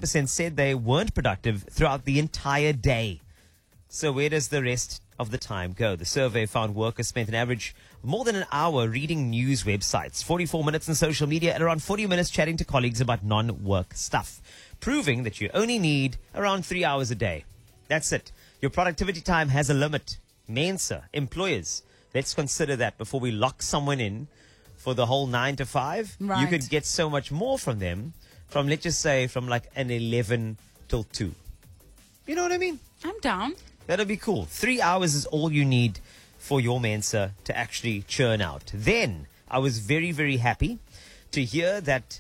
55% said they weren't productive throughout the entire day. So where does the rest of the time go? The survey found workers spent an average of more than an hour reading news websites, 44 minutes on social media, and around 40 minutes chatting to colleagues about non-work stuff, proving that you only need around 3 hours a day. That's it. Your productivity time has a limit. Mensa, employers, let's consider that before we lock someone in for the whole 9 to 5. Right. You could get so much more from them from, let's just say, from like an 11 till 2. You know what I mean? I'm down. That'll be cool. 3 hours is all you need for your Mensa to actually churn out. Then I was very, very happy to hear that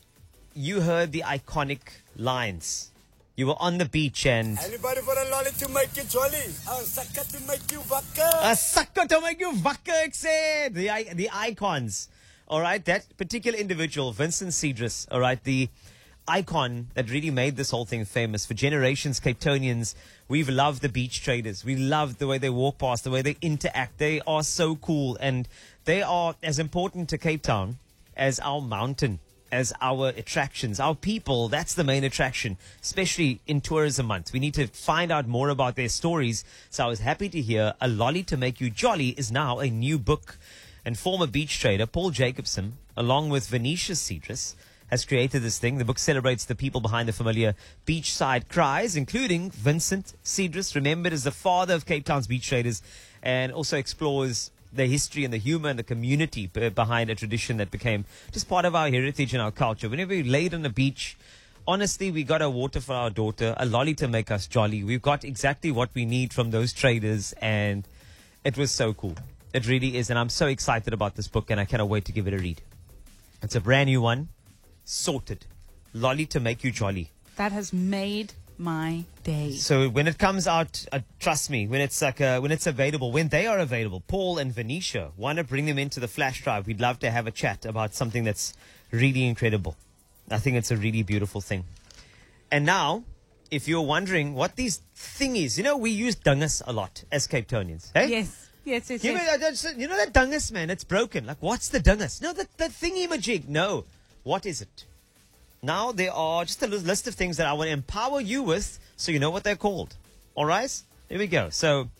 you heard the iconic lines. You were on the beach and... Anybody for a lolly to make you jolly? A sucker to make you wakker? A sucker to make you wakker, ek sê. The icons. All right, that particular individual, Vincent Cedrus, all right, the icon that really made this whole thing famous for generations. Cape Townians, we've loved the beach traders. We love the way they walk past, the way they interact. They are so cool, and they are as important to Cape Town as our mountain, as our attractions, our people. That's the main attraction, especially in Tourism Month. We need to find out more about their stories. So I was happy to hear A Lolly to Make You Jolly is now a new book. And former beach trader Paul Jacobson, along with Venetia Cedrus, has created this thing. The book celebrates the people behind the familiar beachside cries, including Vincent Cedrus, remembered as the father of Cape Town's beach traders, and also explores the history and the humor and the community behind a tradition that became just part of our heritage and our culture. Whenever we laid on the beach, honestly, we got a water for our daughter, a lolly to make us jolly. We've got exactly what we need from those traders, and it was so cool. It really is, and I'm so excited about this book, and I cannot wait to give it a read. It's a brand new one. Sorted. Lolly to Make You Jolly. That has made my day. So when it comes out, trust me, when it's available, when they are available, Paul and Venetia want to bring them into the flash drive. We'd love to have a chat about something that's really incredible. I think it's a really beautiful thing. And now, if you're wondering what these thingies, we use dungus a lot as Cape Townians. Hey? Yes. Yes. You know that dungus, man, it's broken. Like, what's the dungus? No, the thingy-majig. No. What is it? Now, there are just a list of things that I want to empower you with so you know what they're called. All right? Here we go. So,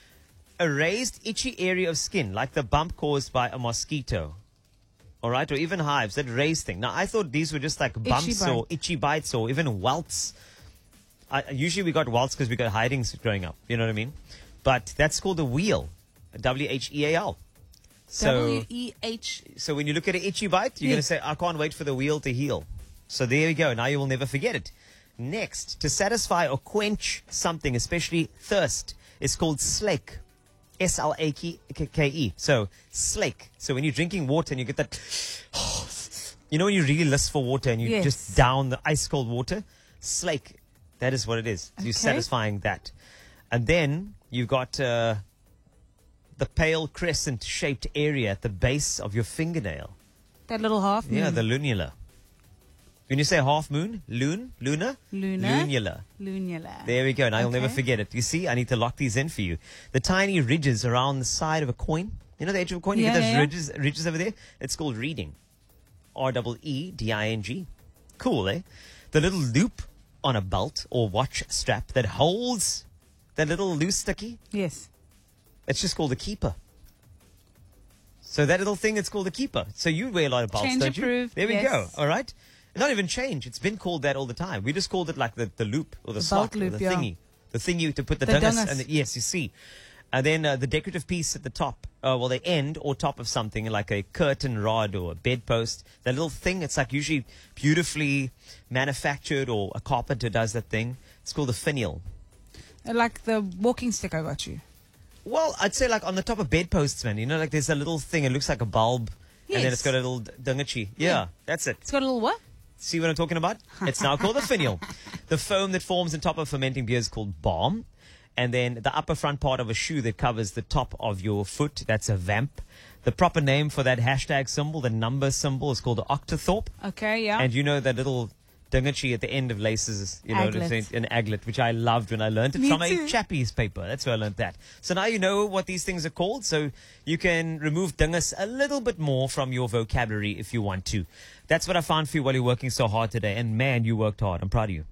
a raised, itchy area of skin, like the bump caused by a mosquito. All right? Or even hives, that raised thing. Now, I thought these were just like bumps or itchy bites or even welts. Usually we got welts because we got hidings growing up. You know what I mean? But that's called a wheal. W-H-E-A-L. W-E-H. So when you look at an itchy bite, you're going to say, I can't wait for the wheel to heal. So there you go. Now you will never forget it. Next, to satisfy or quench something, especially thirst, is called slake. S-L-A-K-E. So slake. So when you're drinking water and you get that, when you really lust for water and you just down the ice cold water, slake. That is what it is. Okay. You're satisfying that. And then you've got the pale crescent-shaped area at the base of your fingernail. That little half moon. Yeah, the lunula. When you say half moon, luna? Lunula. Lunula. There we go. Now you'll never forget it. You see, I need to lock these in for you. The tiny ridges around the side of a coin. You know the edge of a coin? You get those ridges over there? It's called reeding. R-E-E-D-I-N-G. Cool, eh? The little loop on a belt or watch strap that holds that little loose sticky. Yes. It's just called a keeper. So that little thing, it's called a keeper. So you wear a lot of belts, Change don't you? approved. There we go. All right. Not even change. It's been called that all the time. We just called it like the loop or the slot loop, or the thingy. The thingy to put the dungus. And yes, you see. And then the decorative piece at the top, the end or top of something like a curtain rod or a bedpost. That little thing, it's like usually beautifully manufactured, or a carpenter does that thing. It's called a finial. Like the walking stick I got you. Well, I'd say like on the top of bedposts, man. Like there's a little thing. It looks like a bulb. Yes. And then it's got a little dungachi. Yeah, that's it. It's got a little what? See what I'm talking about? It's now called a finial. The foam that forms on top of fermenting beer is called balm. And then the upper front part of a shoe that covers the top of your foot, that's a vamp. The proper name for that hashtag symbol, the number symbol, is called an octothorpe. Okay, yeah. And you know that little dungachi at the end of laces, Aglet. An aglet, which I loved when I learned it Me from too. a Chappie's paper. That's where I learned that. So now you know what these things are called, so you can remove dungus a little bit more from your vocabulary if you want to. That's what I found for you while you're working so hard today. And man, you worked hard. I'm proud of you.